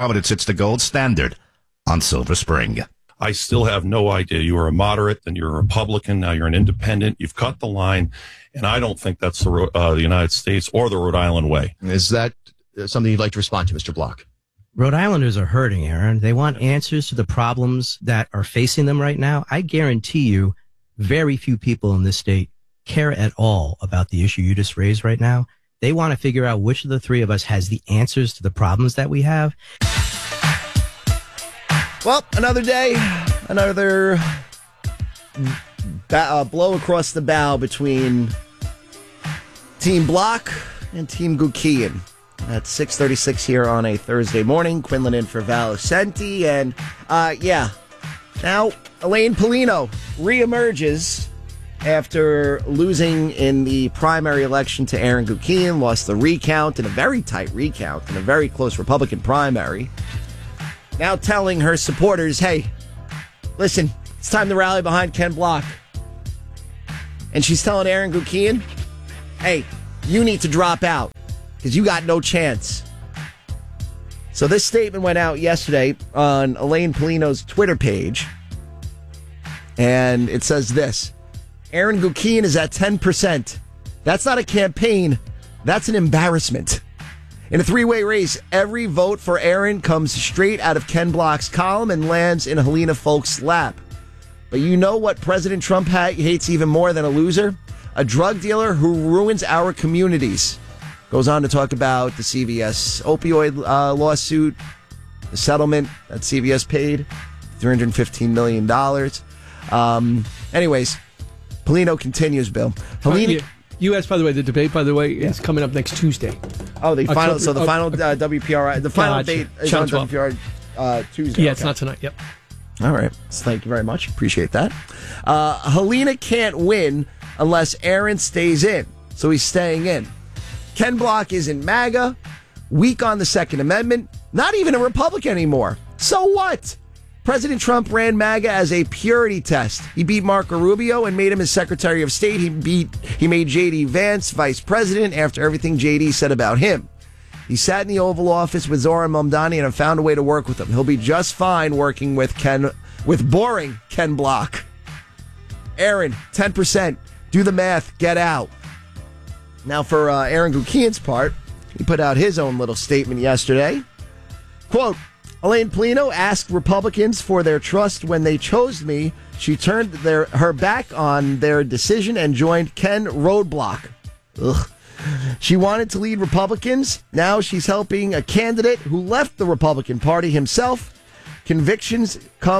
but it's the gold standard on Silver Spring. I still have no idea. You were a moderate, then you're a Republican, now you're an independent. You've cut the line, and I don't think that's the United States or the Rhode Island way. Is that something you'd like to respond to, Mr. Block? Rhode Islanders are hurting, Aaron. They want answers to the problems that are facing them right now. I guarantee you very few people in this state care at all about the issue you just raised right now. They want to figure out which of the three of us has the answers to the problems that we have. Well, another day, another blow across the bow between Team Block and Team Gukian. At 6:36 here on a Thursday morning. Quinlan in for Valicenti. And, now Elaine Paulino reemerges after losing in the primary election to Aaron Gukian. Lost the recount in a very tight recount in a very close Republican primary. Now telling her supporters, hey, listen, it's time to rally behind Ken Block. And she's telling Aaron Gukian, hey, you need to drop out because you got no chance. So this statement went out yesterday on Elaine Paulino's Twitter page. And it says this: Aaron Gukian is at 10%. That's not a campaign. That's an embarrassment. In a three-way race, every vote for Aaron comes straight out of Ken Block's column and lands in Helena Folks' lap. But you know what President Trump hates even more than a loser? A drug dealer who ruins our communities. Goes on to talk about the CVS opioid lawsuit, the settlement that CVS paid, $315 million. Anyways, Paulino continues, Bill. U.S., by the way, the debate, by the way, is coming up next Tuesday. Oh, the final. So the final WPRI, the final debate is on WPRI Tuesday. Yeah, it's not tonight. Yep. All right. So thank you very much. Appreciate that. Helena can't win unless Aaron stays in, so he's staying in. Ken Block isn't MAGA, weak on the Second Amendment, not even a Republican anymore. So what? President Trump ran MAGA as a purity test. He beat Marco Rubio and made him his Secretary of State. He made J.D. Vance vice president after everything J.D. said about him. He sat in the Oval Office with Zoran Mamdani and found a way to work with him. He'll be just fine working with boring Ken Block. Aaron, 10%. Do the math. Get out. Now for Aaron Gukian's part, he put out his own little statement yesterday. Quote, Elaine Paulino asked Republicans for their trust when they chose me. She turned her back on their decision and joined Ken Roadblock. Ugh. She wanted to lead Republicans. Now she's helping a candidate who left the Republican Party himself. Convictions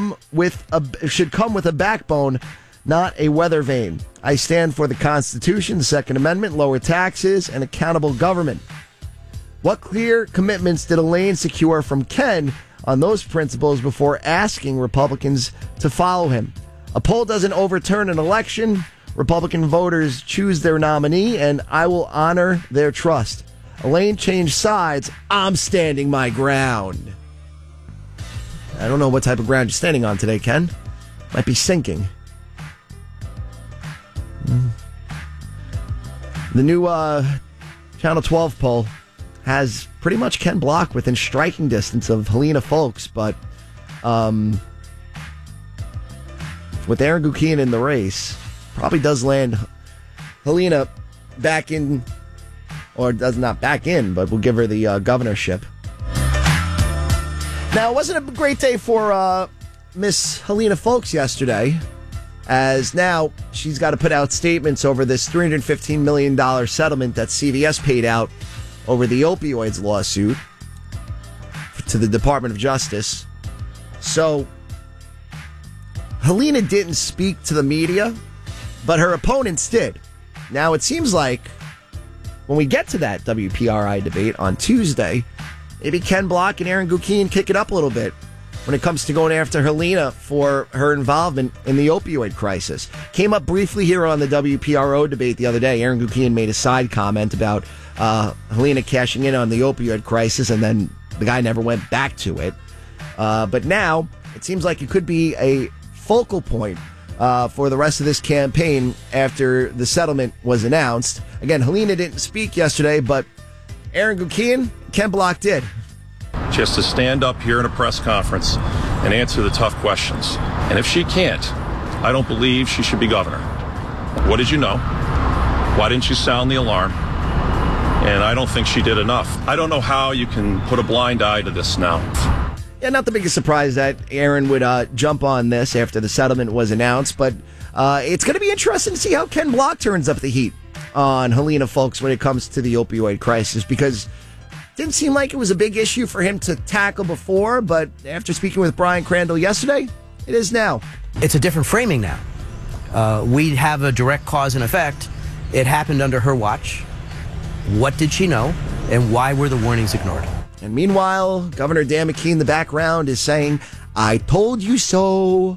should come with a backbone, not a weather vane. I stand for the Constitution, the Second Amendment, lower taxes, and accountable government. What clear commitments did Elaine secure from Ken on those principles before asking Republicans to follow him? A poll doesn't overturn an election. Republican voters choose their nominee, and I will honor their trust. Elaine changed sides. I'm standing my ground. I don't know what type of ground you're standing on today, Ken. Might be sinking. The new Channel 12 poll has pretty much Ken Block within striking distance of Helena Folks, but with Aaron Gukian in the race, probably does land Helena back in, or does not back in, but will give her the governorship. Now, it wasn't a great day for Miss Helena Folks yesterday, as now she's got to put out statements over this $315 million settlement that CVS paid out over the opioids lawsuit to the Department of Justice. So, Helena didn't speak to the media, but her opponents did. Now, it seems like when we get to that WPRI debate on Tuesday, maybe Ken Block and Aaron Gukian kick it up a little bit when it comes to going after Helena for her involvement in the opioid crisis. Came up briefly here on the WPRO debate the other day. Aaron Gukian made a side comment about Helena cashing in on the opioid crisis, and then the guy never went back to it. But now, it seems like it could be a focal point for the rest of this campaign after the settlement was announced. Again, Helena didn't speak yesterday, but Aaron Gukian, Ken Block did. She has to stand up here in a press conference and answer the tough questions. And if she can't, I don't believe she should be governor. What did you know? Why didn't you sound the alarm? And I don't think she did enough. I don't know how you can put a blind eye to this now. Yeah, not the biggest surprise that Aaron would jump on this after the settlement was announced, but it's going to be interesting to see how Ken Block turns up the heat on Helena Foulkes when it comes to the opioid crisis, because it didn't seem like it was a big issue for him to tackle before, but after speaking with Brian Crandall yesterday, it is now. It's a different framing now. We have a direct cause and effect. It happened under her watch. What did she know, and why were the warnings ignored? And meanwhile, Governor Dan McKee in the background is saying, "I told you so."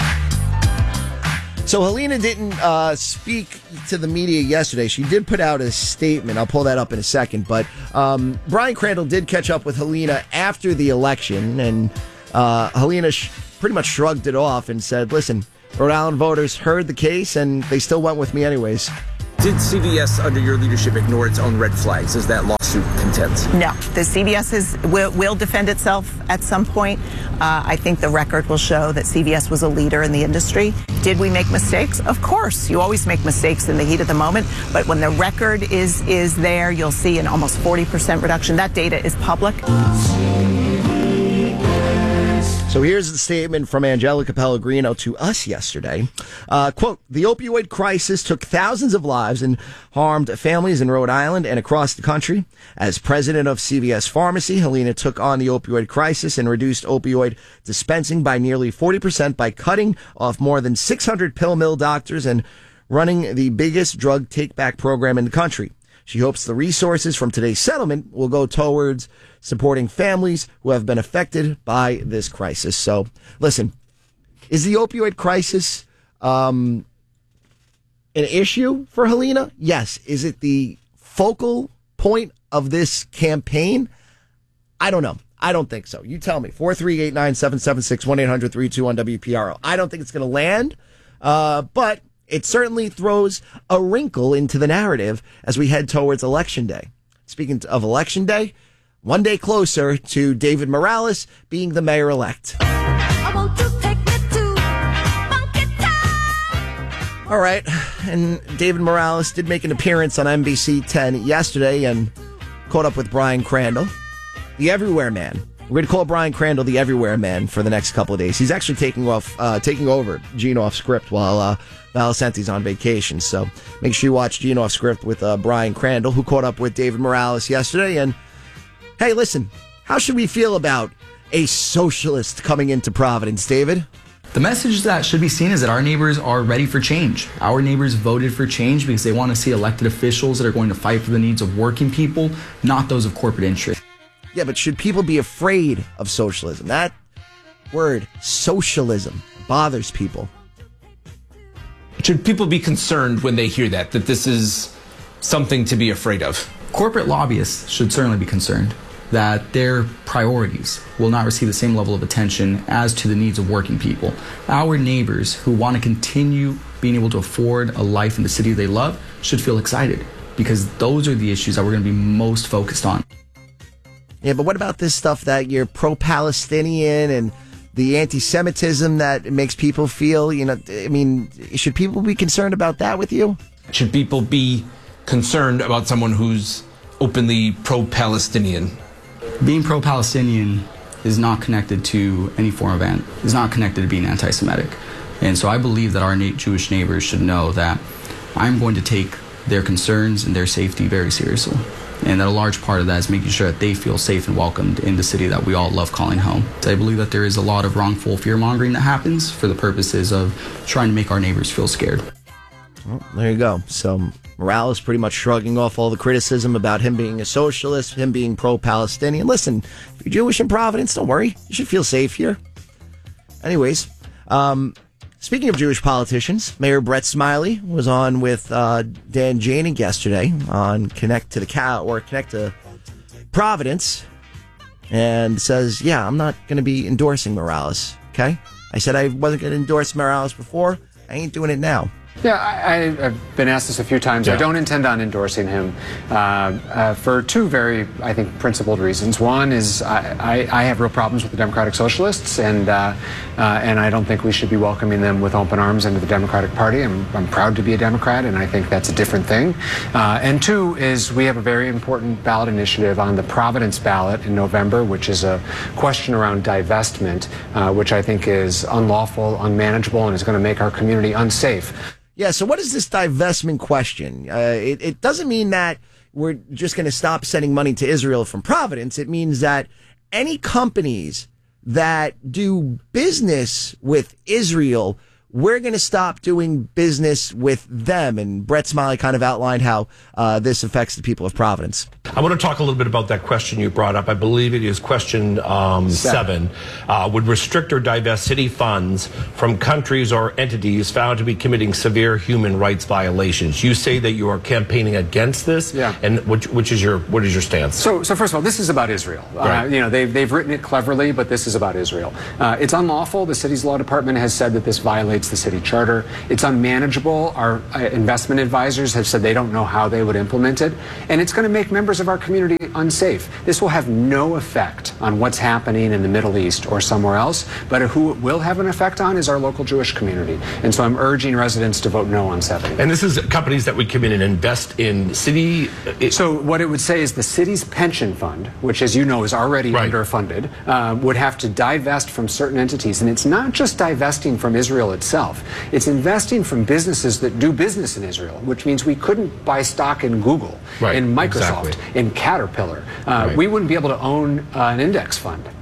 So Helena didn't speak to the media yesterday. She did put out a statement. I'll pull that up in a second. But Brian Crandall did catch up with Helena after the election, and Helena pretty much shrugged it off and said, "Listen, Rhode Island voters heard the case, and they still went with me anyways." Did CVS, under your leadership, ignore its own red flags, as that lawsuit contends? No. The CVS will defend itself at some point. I think the record will show that CVS was a leader in the industry. Did we make mistakes? Of course. You always make mistakes in the heat of the moment. But when the record is there, you'll see an almost 40% reduction. That data is public. So here's the statement from Angelica Pellegrino to us yesterday. Quote, "The opioid crisis took thousands of lives and harmed families in Rhode Island and across the country. As president of CVS Pharmacy, Helena took on the opioid crisis and reduced opioid dispensing by nearly 40% by cutting off more than 600 pill mill doctors and running the biggest drug take-back program in the country. She hopes the resources from today's settlement will go towards supporting families who have been affected by this crisis." So, listen, is the opioid crisis an issue for Helena? Yes. Is it the focal point of this campaign? I don't know. I don't think so. You tell me. 438-9776, 1-800-321-WPRO. I don't think it's going to land, but it certainly throws a wrinkle into the narrative as we head towards Election Day. Speaking of Election Day, one day closer to David Morales being the mayor-elect. All right, and David Morales did make an appearance on NBC 10 yesterday and caught up with Brian Crandall, the Everywhere Man. We're going to call Brian Crandall the Everywhere Man for the next couple of days. He's actually taking over Gene Off Script while Valicenti's on vacation. So make sure you watch Gene Off Script with Brian Crandall, who caught up with David Morales yesterday. And hey, listen, how should we feel about a socialist coming into Providence, David? The message that should be seen is that our neighbors are ready for change. Our neighbors voted for change because they want to see elected officials that are going to fight for the needs of working people, not those of corporate interests. Yeah, but should people be afraid of socialism? That word, socialism, bothers people. Should people be concerned when they hear that this is something to be afraid of? Corporate lobbyists should certainly be concerned that their priorities will not receive the same level of attention as to the needs of working people. Our neighbors who want to continue being able to afford a life in the city they love should feel excited, because those are the issues that we're going to be most focused on. Yeah, but what about this stuff that you're pro-Palestinian and the anti-Semitism that makes people feel, I mean, should people be concerned about that with you? Should people be concerned about someone who's openly pro-Palestinian? Being pro-Palestinian is not connected to any form of is not connected to being anti-Semitic. And so I believe that our Jewish neighbors should know that I'm going to take their concerns and their safety very seriously. And that a large part of that is making sure that they feel safe and welcomed in the city that we all love calling home. So I believe that there is a lot of wrongful fear-mongering that happens for the purposes of trying to make our neighbors feel scared. Well, there you go. So Morales pretty much shrugging off all the criticism about him being a socialist, him being pro-Palestinian. Listen, if you're Jewish in Providence, don't worry. You should feel safe here. Anyways, speaking of Jewish politicians, Mayor Brett Smiley was on with Dan Janig yesterday on Connect to Providence, and says, yeah, I'm not going to be endorsing Morales, okay? I said I wasn't going to endorse Morales before. I ain't doing it now. Yeah, I've been asked this a few times. Yeah. I don't intend on endorsing him for two very, I think, principled reasons. One is I have real problems with the Democratic Socialists, and I don't think we should be welcoming them with open arms into the Democratic Party. I'm proud to be a Democrat, and I think that's a different thing. And two is we have a very important ballot initiative on the Providence ballot in November, which is a question around divestment, which I think is unlawful, unmanageable, and is going to make our community unsafe. Yeah, so what is this divestment question? It doesn't mean that we're just going to stop sending money to Israel from Providence. It means that any companies that do business with Israel, we're going to stop doing business with them. And Brett Smiley kind of outlined how this affects the people of Providence. I want to talk a little bit about that question you brought up. I believe it is question 7. Would restrict or divest city funds from countries or entities found to be committing severe human rights violations? You say that you are campaigning against this. Yeah. And what is your stance? So first of all, this is about Israel. Right. They've written it cleverly, but this is about Israel. It's unlawful. The city's law department has said that this violates the city charter. It's unmanageable. Our investment advisors have said they don't know how they would implement it, and it's going to make members of our community unsafe. This will have no effect on what's happening in the Middle East or somewhere else, but who it will have an effect on is our local Jewish community. And so I'm urging residents to vote no on 7. And this is companies that would come in and invest in city. So what it would say is the city's pension fund, which as you know is already underfunded, would have to divest from certain entities. And it's not just divesting from Israel itself. It's investing from businesses that do business in Israel, which means we couldn't buy stock in Google, in Microsoft, in Caterpillar. We wouldn't be able to own an index fund.